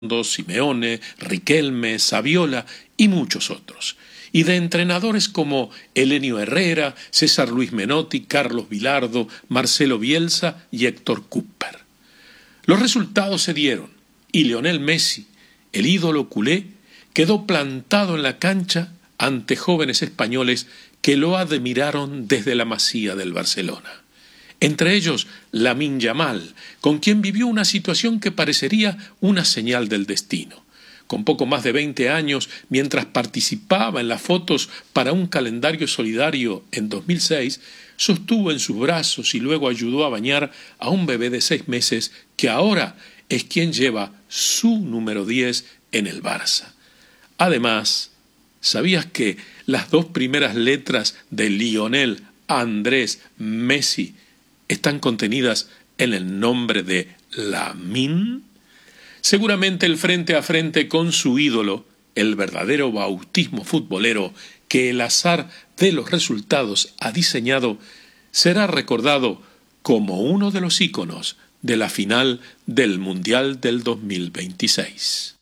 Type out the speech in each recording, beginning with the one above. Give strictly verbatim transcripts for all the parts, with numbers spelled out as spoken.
Simeone, Riquelme, Saviola y muchos otros, y de entrenadores como Helenio Herrera, César Luis Menotti, Carlos Bilardo, Marcelo Bielsa y Héctor Cúper. Los resultados se dieron y Lionel Messi, el ídolo culé, quedó plantado en la cancha ante jóvenes españoles que lo admiraron desde la Masía del Barcelona. Entre ellos, Lamine Yamal, con quien vivió una situación que parecería una señal del destino. Con poco más de veinte años, mientras participaba en las fotos para un calendario solidario en dos mil seis, sostuvo en sus brazos y luego ayudó a bañar a un bebé de seis meses que ahora es quien lleva su número diez en el Barça. Además, ¿sabías que las dos primeras letras de Lionel Andrés Messi están contenidas en el nombre de Lamine? Seguramente el frente a frente con su ídolo, el verdadero bautismo futbolero que el azar de los resultados ha diseñado, será recordado como uno de los íconos de la final del Mundial del dos mil veintiséis.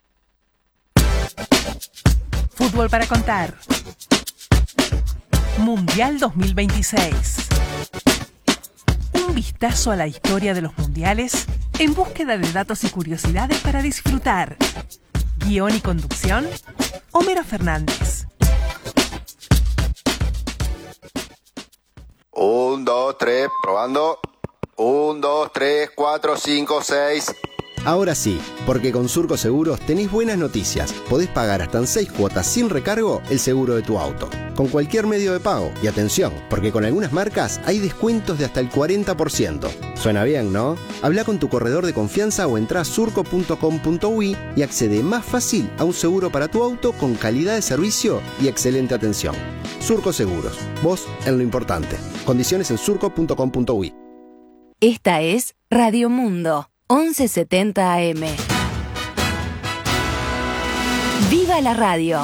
Fútbol para contar. Mundial dos mil veintiséis. Un vistazo a la historia de los mundiales en búsqueda de datos y curiosidades para disfrutar. Guión y conducción, Homero Fernández. Un, dos, tres, probando. Un, dos, tres, cuatro, cinco, seis. Ahora sí, porque con Surco Seguros tenés buenas noticias. Podés pagar hasta en seis cuotas sin recargo el seguro de tu auto, con cualquier medio de pago. Y atención, porque con algunas marcas hay descuentos de hasta el cuarenta por ciento. Suena bien, ¿no? Habla con tu corredor de confianza o entrá a surco punto com punto uy y accede más fácil a un seguro para tu auto con calidad de servicio y excelente atención. Surco Seguros, vos en lo importante. Condiciones en surco punto com punto uy. Esta es Radio Mundo, once setenta A M. ¡Viva la radio!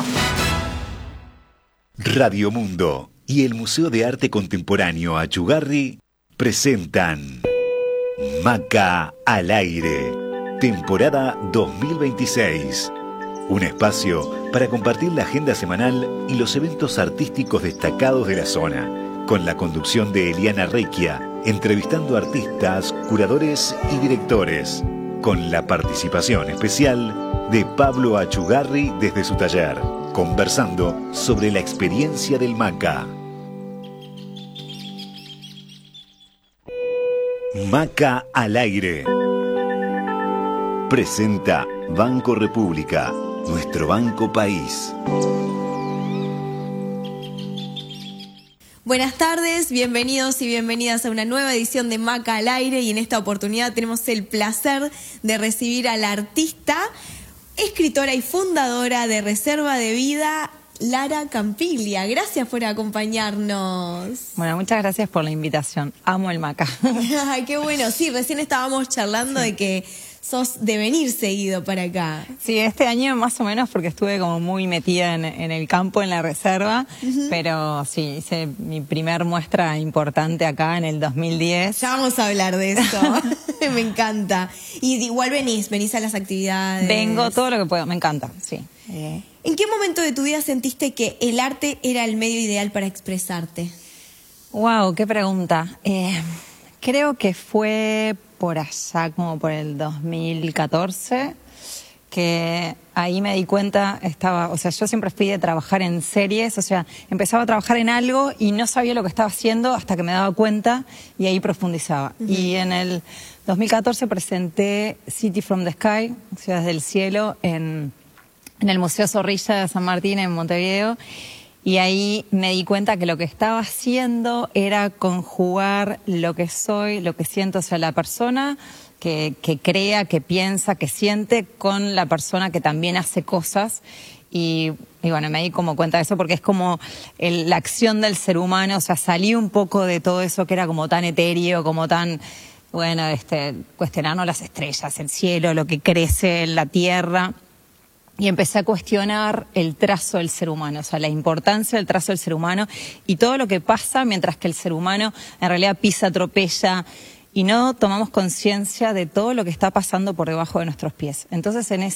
Radio Mundo y el Museo de Arte Contemporáneo Achugarri presentan Maca al Aire, temporada dos mil veintiséis. Un espacio para compartir la agenda semanal y los eventos artísticos destacados de la zona, con la conducción de Eliana Recchia, entrevistando artistas, curadores y directores, con la participación especial de Pablo Achugarri desde su taller, conversando sobre la experiencia del Maca. Maca al Aire. Presenta Banco República, nuestro banco país. Buenas tardes, bienvenidos y bienvenidas a una nueva edición de Maca al Aire, y en esta oportunidad tenemos el placer de recibir a la artista, escritora y fundadora de Reserva de Vida, Lara Campiglia. Gracias por acompañarnos. Bueno, muchas gracias por la invitación. Amo el Maca. Ay, qué bueno. Sí, recién estábamos charlando sí. de que sos de venir seguido para acá. Sí, este año más o menos porque estuve como muy metida en, en el campo, en la reserva, uh-huh. pero sí, hice mi primer muestra importante acá en el dos mil diez. Ya vamos a hablar de eso. Me encanta. Y igual venís, venís a las actividades. Vengo todo lo que puedo, me encanta, sí. Eh. ¿En qué momento de tu vida sentiste que el arte era el medio ideal para expresarte? Wow, qué pregunta. Eh, creo que fue por allá como por el dos mil catorce, que ahí me di cuenta, estaba, o sea, yo siempre fui de trabajar en series, o sea, empezaba a trabajar en algo y no sabía lo que estaba haciendo hasta que me daba cuenta y ahí profundizaba. Uh-huh. Y en el dos mil catorce presenté City from the Sky, Ciudades del Cielo, en, en el Museo Zorrilla de San Martín en Montevideo. Y ahí me di cuenta que lo que estaba haciendo era conjugar lo que soy, lo que siento, o sea, la persona que, que crea, que piensa, que siente, con la persona que también hace cosas. Y, y bueno, me di como cuenta de eso porque es como el, la acción del ser humano, o sea, salí un poco de todo eso que era como tan etéreo, como tan, bueno, este, cuestionarnos las estrellas, el cielo, lo que crece en la tierra. Y empecé a cuestionar el trazo del ser humano, o sea, la importancia del trazo del ser humano y todo lo que pasa mientras que el ser humano en realidad pisa, atropella y no tomamos conciencia de todo lo que está pasando por debajo de nuestros pies. Entonces, en